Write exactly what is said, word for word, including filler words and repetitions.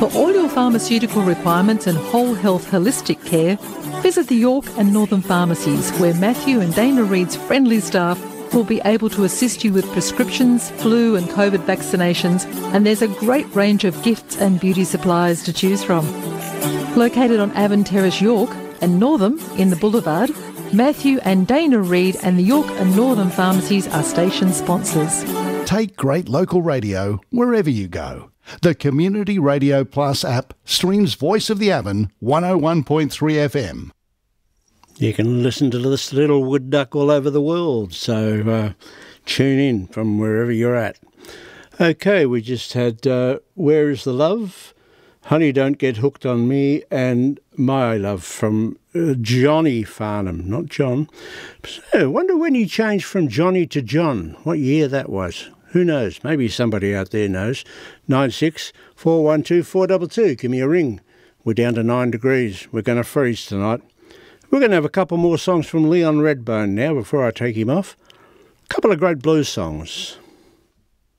For all your pharmaceutical requirements and whole health holistic care, visit the York and Northern pharmacies, where Matthew and Dana Reid's friendly staff will be able to assist you with prescriptions, flu and COVID vaccinations, and there's a great range of gifts and beauty supplies to choose from. Located on Avon Terrace, York, and Northam in the Boulevard, Matthew and Dana Reid and the York and Northern pharmacies are station sponsors. Take great local radio wherever you go. The Community Radio Plus app streams Voice of the Avon one oh one point three F M. You can listen to this little wood duck all over the world, so uh, tune in from wherever you're at. Okay, we just had uh, Where is the Love? Honey, Don't Get Hooked on Me, and My Love from uh, Johnny Farnham, not John. So, I wonder when he changed from Johnny to John, what year that was. Who knows? Maybe somebody out there knows. nine six four one two four two two. Give me a ring. We're down to nine degrees. We're going to freeze tonight. We're going to have a couple more songs from Leon Redbone now before I take him off. A couple of great blues songs.